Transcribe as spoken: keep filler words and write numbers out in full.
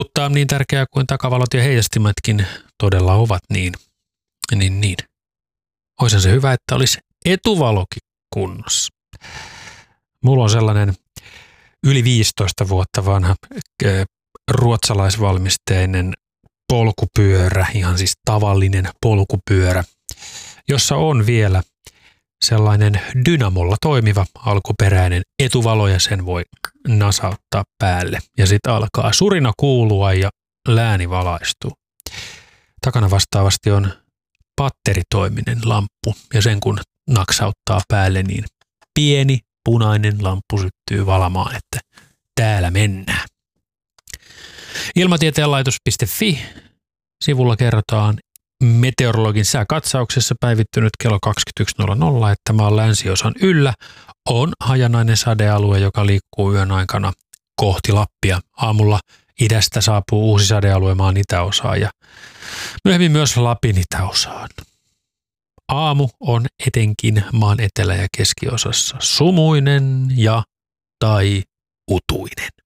Mutta niin tärkeää kuin takavalot ja heijastimetkin todella ovat, niin, niin, niin. Olisi se hyvä, että olisi etuvalokin kunnossa. Mulla on sellainen yli viisitoista vuotta vanha ruotsalaisvalmisteinen polkupyörä, ihan siis tavallinen polkupyörä, jossa on vielä sellainen dynamolla toimiva alkuperäinen etuvalo ja sen voi nasauttaa päälle. Ja sitten alkaa surina kuulua ja lääni valaistuu. Takana vastaavasti on patteritoiminen lamppu ja sen kun naksauttaa päälle, niin pieni punainen lamppu syttyy valamaan, että täällä mennään. Ilmatieteenlaitos piste fi sivulla kerrotaan meteorologin sääkatsauksessa päivittynyt kello kaksikymmentäyksi nolla nolla, että maan länsiosan yllä on hajanainen sadealue, joka liikkuu yön aikana kohti Lappia. Aamulla idästä saapuu uusi sadealue maan itäosaan ja myöhemmin myös Lapin itäosaan. Aamu on etenkin maan etelä- ja keskiosassa sumuinen ja tai utuinen.